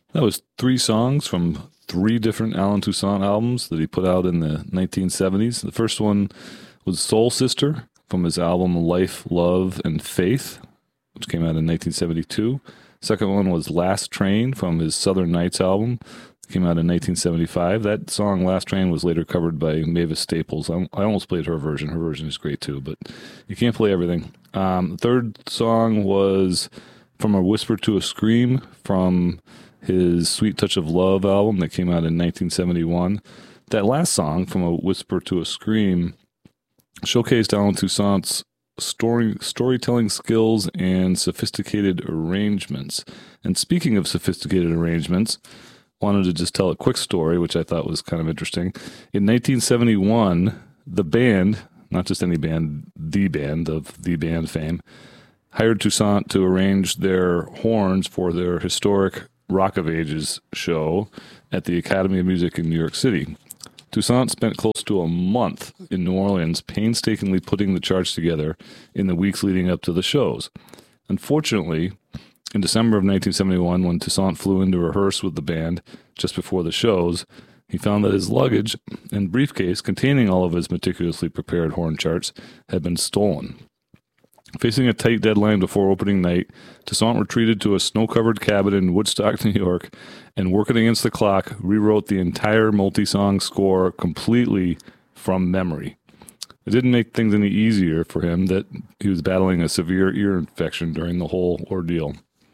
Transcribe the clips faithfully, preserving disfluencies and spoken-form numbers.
That was three songs from three different Alan Toussaint albums that he put out in the nineteen seventies. The first one was Soul Sister from his album Life, Love, and Faith, which came out in nineteen seventy-two. Second one was Last Train from his Southern Nights album, came out in nineteen seventy-five. That song, Last Train, was later covered by Mavis Staples. I, I almost played her version. Her version is great too, but you can't play everything. Um, the third song was From a Whisper to a Scream from his Sweet Touch of Love album that came out in nineteen seventy-one. That last song, From a Whisper to a Scream, showcased Alan Toussaint's story, storytelling skills and sophisticated arrangements. And speaking of sophisticated arrangements, wanted to just tell a quick story, which I thought was kind of interesting. In nineteen seventy-one, the band, not just any band, the band of the band fame, hired Toussaint to arrange their horns for their historic Rock of Ages show at the Academy of Music in New York City. Toussaint spent close to a month in New Orleans painstakingly putting the charts together in the weeks leading up to the shows. Unfortunately, in December of nineteen seventy-one, when Toussaint flew in to rehearse with the band just before the shows, he found that his luggage and briefcase containing all of his meticulously prepared horn charts had been stolen. Facing a tight deadline before opening night, Toussaint retreated to a snow-covered cabin in Woodstock, New York, and working against the clock, rewrote the entire multi-song score completely from memory. It didn't make things any easier for him that he was battling a severe ear infection during the whole ordeal.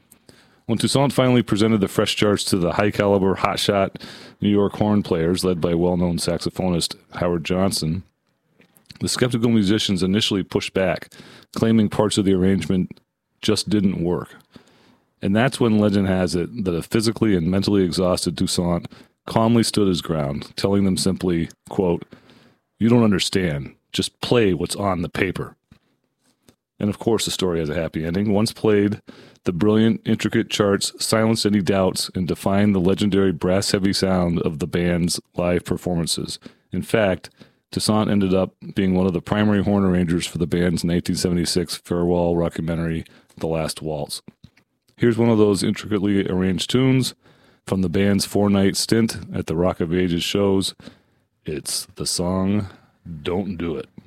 When Toussaint finally presented the fresh charts to the high-caliber, hotshot New York horn players led by well-known saxophonist Howard Johnson, the skeptical musicians initially pushed back, claiming parts of the arrangement just didn't work. And that's when legend has it that a physically and mentally exhausted Toussaint calmly stood his ground, telling them simply, quote, "You don't understand. Just play what's on the paper." And of course, the story has a happy ending. Once played, the brilliant, intricate charts silenced any doubts and defined the legendary brass-heavy sound of the band's live performances. In fact, Toussaint ended up being one of the primary horn arrangers for the band's nineteen seventy-six farewell rockumentary, The Last Waltz. Here's one of those intricately arranged tunes from the band's four-night stint at the Rock of Ages shows. It's the song Don't Do It.